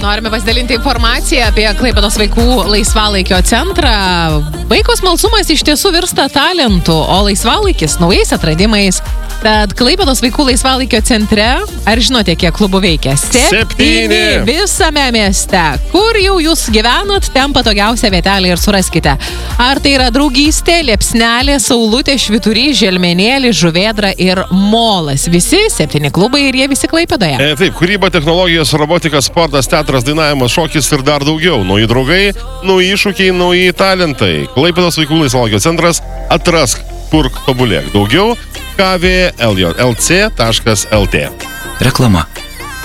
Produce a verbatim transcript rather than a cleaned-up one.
norime pasidalinti informaciją apie Klaipėdos vaikų laisvalaikio centrą. Vaiko smalsumas iš tiesų virsta talentu, o laisvalaikis naujais atradimais. Tad Klaipėdos vaikų laisvalaikio centre, ar žinote, kiek klubų veikia? Septyni. Visame mieste. Kur jau jūs gyvenat, ten patogiausia vietelė ir suraskite. Ar tai yra draugystė, liepsnelė, saulutė, švyturys, želmenėlį, žuvėdra ir molas. Visi septyni klubai ir jie visi Klaipėdoje. E, taip, kūryba, technologijos, robotika, sportas, teatras, dainavimas, šokis ir dar daugiau. Nauji draugai, nauji iššūkiai, nauji talentai. Klaipėdos vaikų laisvalaikio centras. Atrask, kurk, tobulėk. Daugiau k v l j l c taškas l t. Reklama.